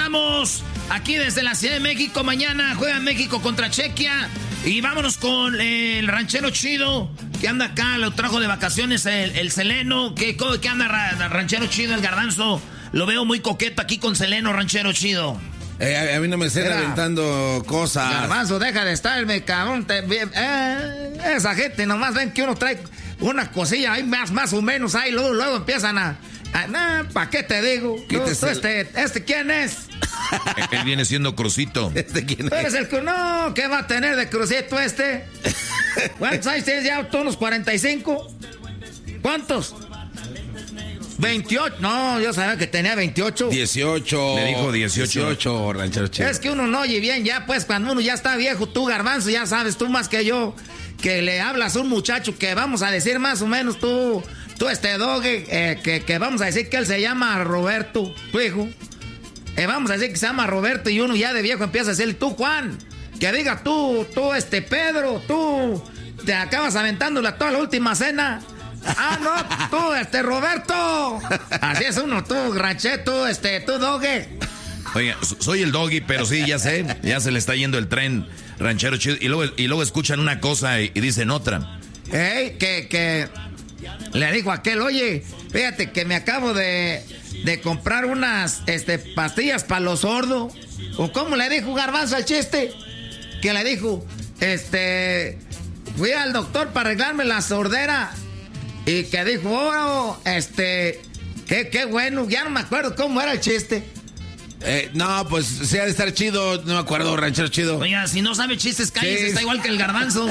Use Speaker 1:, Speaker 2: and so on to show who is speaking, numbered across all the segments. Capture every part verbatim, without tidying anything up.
Speaker 1: saludamos aquí desde la Ciudad de México. Mañana juega México contra Chequia. Y vámonos con el ranchero chido que anda acá, lo trajo de vacaciones el, el Seleno. ¿Qué, qué anda ranchero chido, el Garbanzo? Lo veo muy coqueto aquí con Seleno, ranchero chido.
Speaker 2: Eh, a, a mí no me estén aventando cosas.
Speaker 3: Garbanzo, deja de estarme, cabrón. Te, eh, esa gente nomás ven que uno trae una cosilla ahí más, más o menos ahí, luego, luego empiezan a... a nah, ¿para qué te digo? Tú, tú, este, ¿Este quién es?
Speaker 4: Él viene siendo Crucito.
Speaker 3: ¿Este quién es? ¿Tú eres el que no? ¿Qué va a tener de Crucito este? ¿Cuántos años tienes ya? ¿Tú unos cuarenta y cinco? ¿Cuántos? veintiocho. No, yo sabía que tenía veintiocho.
Speaker 2: dieciocho.
Speaker 4: Le dijo dieciocho.
Speaker 2: dieciocho, ranchero chido.
Speaker 3: Es que uno no oye bien ya, pues, cuando uno ya está viejo. Tú, Garbanzo, ya sabes, tú más que yo, que le hablas a un muchacho que vamos a decir más o menos tú, tú este dogue, eh, que, que vamos a decir que él se llama Roberto, tu hijo. Eh, vamos a decir que se llama Roberto y uno ya de viejo empieza a decirle, tú, Juan, que diga tú, tú, este Pedro, tú, te acabas aventándola toda la última cena. Ah, no, tú, este Roberto. Así es uno, tú, rancheto, este, tú, dogue.
Speaker 4: Oiga, soy el doggy, pero sí, ya sé, ya se le está yendo el tren ranchero chido. Y luego, y luego escuchan una cosa y, y dicen otra.
Speaker 3: Ey, que, que le dijo aquel, oye, fíjate que me acabo de, de comprar unas este, pastillas para los sordos. ¿O cómo le dijo Garbanzo al chiste? Que le dijo, este, fui al doctor para arreglarme la sordera. Y que dijo, oh, este, qué, qué bueno, ya no me acuerdo cómo era el chiste.
Speaker 2: Eh, no, pues sí ha de estar chido, no me acuerdo, ranchero chido.
Speaker 1: Oiga, si no sabe chistes, cállese, sí. Está igual que el Garbanzo.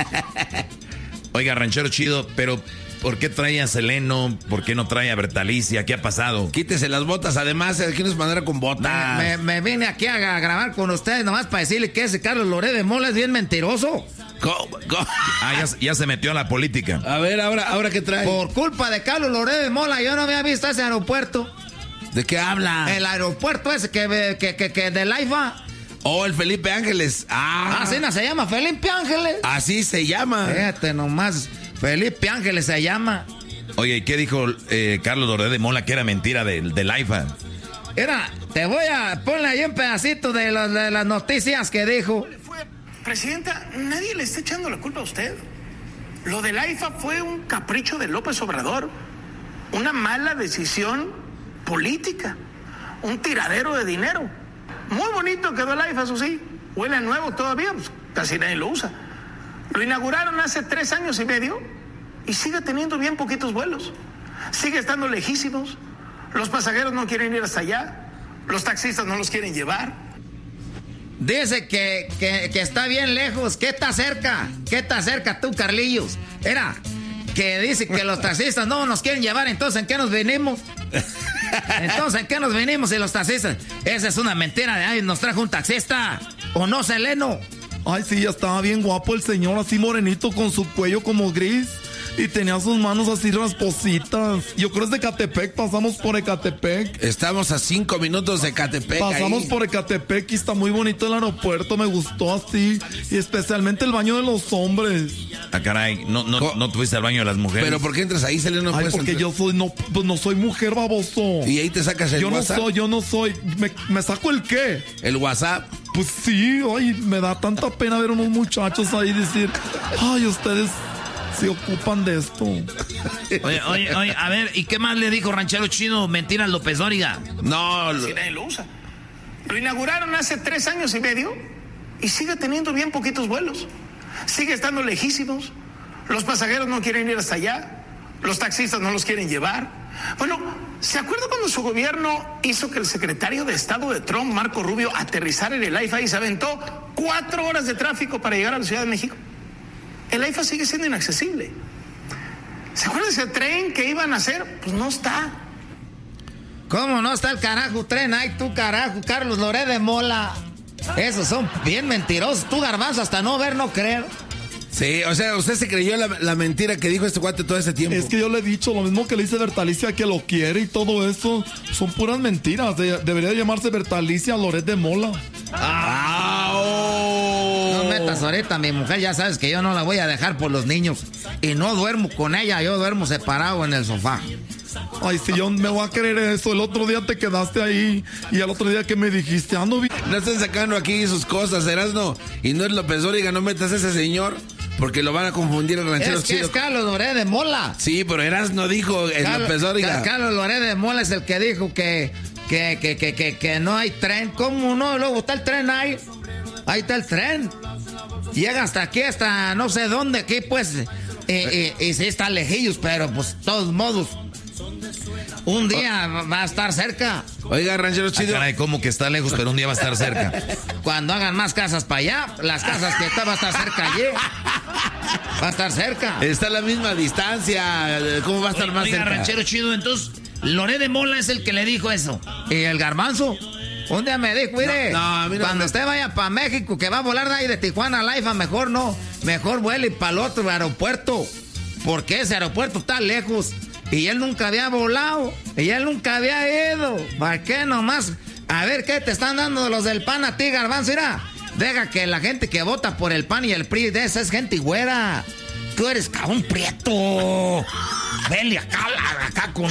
Speaker 4: Oiga, ranchero chido, pero ¿por qué trae a Seleno? ¿Por qué no trae a Bertalicia? ¿Qué ha pasado?
Speaker 2: Quítese las botas, además, aquí nos mandaron con botas.
Speaker 3: Me, me, me vine aquí a, a grabar con ustedes nomás para decirle que ese Carlos Loret de Mola es bien mentiroso.
Speaker 4: ¿Cómo? ¿Cómo? Ah, ya, ya se metió a la política.
Speaker 2: A ver, ahora, ahora ¿qué trae?
Speaker 3: Por culpa de Carlos Loret de Mola, yo no había visto ese aeropuerto.
Speaker 2: ¿De qué habla?
Speaker 3: El aeropuerto ese que, que, que, que de Laifa.
Speaker 2: Oh, el Felipe Ángeles. Ah,
Speaker 3: así no se llama, Felipe Ángeles.
Speaker 2: Así se llama.
Speaker 3: Fíjate nomás, Felipe Ángeles se llama.
Speaker 4: Oye, ¿y qué dijo eh, Carlos Loret de Mola que era mentira de, de Laifa?
Speaker 3: Era, te voy a poner ahí un pedacito de, los, de las noticias que dijo.
Speaker 5: Presidenta, nadie le está echando la culpa a usted. Lo del AIFA fue un capricho de López Obrador, una mala decisión política, un tiradero de dinero. Muy bonito quedó el AIFA, eso sí, huele a nuevo todavía, pues casi nadie lo usa. Lo inauguraron hace tres años y medio y sigue teniendo bien poquitos vuelos. Sigue estando lejísimos, los pasajeros no quieren ir hasta allá, los taxistas no los quieren llevar.
Speaker 3: Dice que, que, que está bien lejos. ¿Qué está cerca? ¿Qué está cerca tú, Carlillos? Era que dice que los taxistas no nos quieren llevar. Entonces, ¿en qué nos venimos? Entonces, ¿en qué nos venimos si los taxistas? Esa es una mentira de ay, nos trajo un taxista. ¿O no, Seleno?
Speaker 6: Ay, sí, ya estaba bien guapo el señor, así morenito con su cuello como gris. Y tenía sus manos así raspositas. Yo creo es de Ecatepec, pasamos por Ecatepec.
Speaker 2: Estamos a cinco minutos de Ecatepec.
Speaker 6: Pasamos
Speaker 2: ahí.
Speaker 6: por Ecatepec y está muy bonito el aeropuerto, me gustó así. Y especialmente el baño de los hombres.
Speaker 4: Ah, caray, no, no, no fuiste al baño de las mujeres.
Speaker 2: Pero ¿por qué entras ahí, Seleno?
Speaker 6: Ay, porque
Speaker 2: entrar?
Speaker 6: yo soy, no, pues no soy mujer, baboso.
Speaker 2: Y ahí te sacas el
Speaker 6: yo
Speaker 2: WhatsApp.
Speaker 6: Yo no soy, yo no soy. ¿Me, me saco el qué?
Speaker 2: El WhatsApp.
Speaker 6: Pues sí, ay, me da tanta pena ver unos muchachos ahí decir, ay, ustedes se ocupan de esto.
Speaker 1: Oye, oye, oye, a ver, ¿y qué más le dijo ranchero chido? Mentiras López Dóriga.
Speaker 2: No,
Speaker 5: lo... Si nadie lo usa. Lo inauguraron hace tres años y medio y sigue teniendo bien poquitos vuelos. Sigue estando lejísimos. Los pasajeros no quieren ir hasta allá. Los taxistas no los quieren llevar. Bueno, ¿se acuerda cuando su gobierno hizo que el secretario de Estado de Trump, Marco Rubio, aterrizara en el AIFA y se aventó cuatro horas de tráfico para llegar a la Ciudad de México? El AIFA sigue siendo inaccesible. ¿Se acuerdan de ese tren que iban a hacer? Pues no está.
Speaker 3: ¿Cómo no está el carajo tren? Ay, tú carajo, Carlos Loret de Mola. Esos son bien mentirosos. Tú, Garbanzo, hasta no ver, no creer.
Speaker 2: Sí, o sea, usted se creyó la, la mentira que dijo este cuate todo ese tiempo.
Speaker 6: Es que yo le he dicho lo mismo que le dice Bertalicia, que lo quiere y todo eso. Son puras mentiras. De, debería llamarse Bertalicia Loret de Mola.
Speaker 3: Ah, oh. No metas ahorita, mi mujer, ya sabes que yo no la voy a dejar por los niños. Y no duermo con ella, yo duermo separado en el sofá.
Speaker 6: Ay, si yo me voy a creer eso. El otro día te quedaste ahí y el otro día que me dijiste, ando bien.
Speaker 2: No estén sacando aquí sus cosas, Erasno. Y no es López Dóriga, no metas a ese señor. Porque lo van a confundir el ranchero
Speaker 3: es que
Speaker 2: chido.
Speaker 3: Es Carlos Loret de Mola.
Speaker 2: Sí, pero Erasno dijo el
Speaker 3: Carlos,
Speaker 2: López Dóriga.
Speaker 3: Carlos Loret de Mola es el que dijo que, que, que, que, que, que no hay tren. ¿Cómo no? Luego está el tren ahí. Ahí está el tren. Llega hasta aquí, hasta no sé dónde, aquí pues. Y, y, y sí está lejillos, pero pues de todos modos. Un día va a estar cerca.
Speaker 2: Oiga, ranchero chido.
Speaker 4: Ah, caray, ¿cómo que está lejos, pero un día va a estar cerca?
Speaker 3: Cuando hagan más casas para allá, las casas que está va a estar cerca allí. Va a estar cerca.
Speaker 2: Está a la misma distancia. ¿Cómo va a estar
Speaker 1: Oiga,
Speaker 2: más
Speaker 1: oiga,
Speaker 2: cerca?
Speaker 1: ranchero chido, entonces, Loret de Mola es el que le dijo eso.
Speaker 3: Y el Garbanzo, un día me dijo, mire,
Speaker 2: No, no, a mí no
Speaker 3: cuando
Speaker 2: me-
Speaker 3: usted vaya para México, que va a volar de ahí de Tijuana a Laifa, mejor no, mejor vuele para el otro aeropuerto, porque ese aeropuerto está lejos. Y él nunca había volado, y él nunca había ido. ¿Para qué nomás? A ver, ¿qué te están dando los del P A N a ti, Garbanzo? Mira, deja que la gente que vota por el P A N y el P R I de esa es gente güera. Tú eres cabrón prieto. Vele acá, acá con...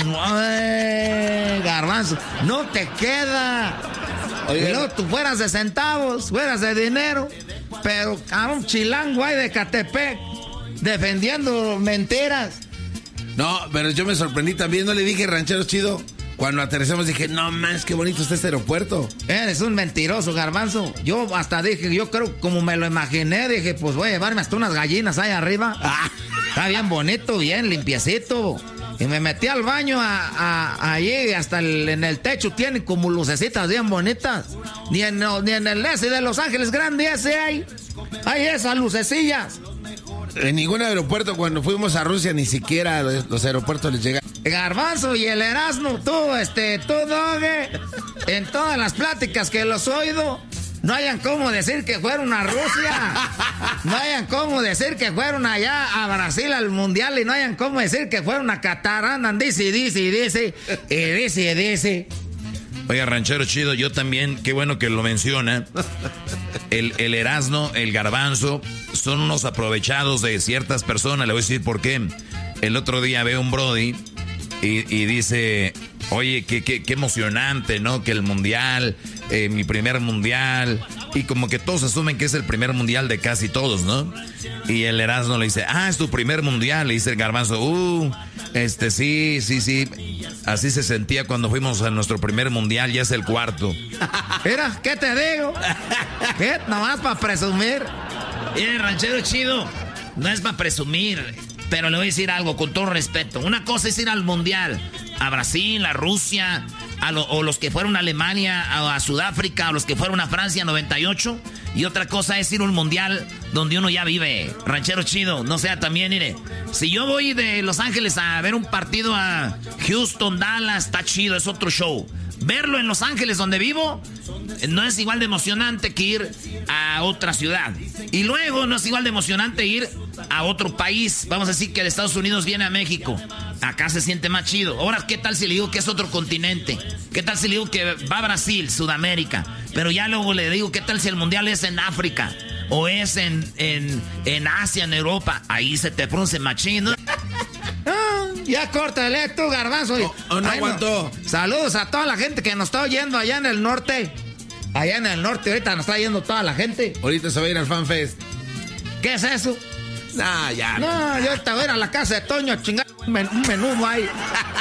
Speaker 3: Ay, Garbanzo, no te queda.
Speaker 2: Oiga.
Speaker 3: Y luego tú fueras de centavos, fueras de dinero, pero cabrón chilango ahí de Catepec, defendiendo mentiras.
Speaker 2: No, pero yo me sorprendí también. No le dije ranchero chido. Cuando aterrizamos dije, no más, qué bonito está este aeropuerto.
Speaker 3: Eres un mentiroso, Garbanzo. Yo hasta dije, yo creo, como me lo imaginé, dije, pues voy a llevarme hasta unas gallinas ahí arriba. Ah, está bien bonito, bien limpiecito. Y me metí al baño a, a, allí, hasta el, en el techo tiene como lucecitas bien bonitas. Ni en, no, ni en el ese de Los Ángeles Grande ese hay. Hay esas lucecillas.
Speaker 2: En ningún aeropuerto cuando fuimos a Rusia ni siquiera los, los aeropuertos les llegan.
Speaker 3: Garbanzo y el Erasmo, tú, este, tú, Doge, en todas las pláticas que los he oído, no hayan cómo decir que fueron a Rusia, no hayan cómo decir que fueron allá a Brasil al Mundial y no hayan cómo decir que fueron a Qatar, andan, dice, dice, dice, y dice, dice.
Speaker 4: Oiga, ranchero chido, yo también, qué bueno que lo menciona. El, el Erasmo, el Garbanzo, son unos aprovechados de ciertas personas. Le voy a decir por qué. El otro día veo un Brody y, y dice, oye, qué, qué, qué emocionante, ¿no? Que el mundial, eh, mi primer mundial. Y como que todos asumen que es el primer mundial de casi todos, ¿no? Y el Erasmo le dice, ah, es tu primer mundial. Le dice el Garbanzo, uh, este, sí, sí, sí. Así se sentía cuando fuimos a nuestro primer mundial, ya es el cuarto.
Speaker 3: Mira, ¿qué te digo? ¿Qué? Nomás para presumir.
Speaker 1: Mire, ranchero chido, no es para presumir, pero le voy a decir algo con todo respeto. Una cosa es ir al mundial, a Brasil, a Rusia, a lo, o los que fueron a Alemania, a, a Sudáfrica, a los que fueron a Francia noventa y ocho. Y otra cosa es ir a un mundial donde uno ya vive. Ranchero chido, no sea también, mire. Si yo voy de Los Ángeles a ver un partido a Houston, Dallas, está chido, es otro show. Verlo en Los Ángeles, donde vivo, no es igual de emocionante que ir a otra ciudad. Y luego no es igual de emocionante ir a otro país. Vamos a decir que de Estados Unidos viene a México. Acá se siente más chido. Ahora, ¿qué tal si le digo que es otro continente? ¿Qué tal si le digo que va a Brasil, Sudamérica? Pero ya luego le digo, ¿qué tal si el mundial es en África? O es en, en, en Asia, en Europa. Ahí se te pronuncia machín, ¿no?
Speaker 3: Ah, ya córtale tú, Garbanzo.
Speaker 2: Oh, oh, no
Speaker 3: Ay,
Speaker 2: aguantó.
Speaker 3: Saludos a toda la gente que nos está oyendo allá en el norte. Allá en el norte ahorita nos está oyendo toda la gente.
Speaker 2: Ahorita se va a ir al FanFest.
Speaker 3: ¿Qué es eso?
Speaker 2: Nah, ya.
Speaker 3: No, yo ahorita voy a ir a la casa de Toño a chingar un men- un menú ahí.